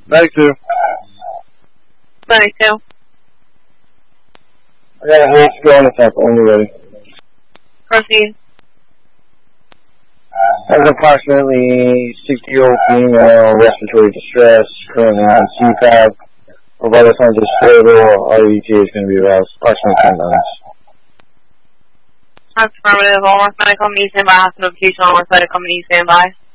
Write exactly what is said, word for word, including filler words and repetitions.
ninety-two. ninety-two. I got a half going if that's only ready. Proceed. Has approximately sixty-year-old female, respiratory distress, currently on C PAP. Provide us on this stable, our E T A is going to be about approximately ten minutes. Affirmative, all orthotic company standby, hospital location, all orthotic company standby.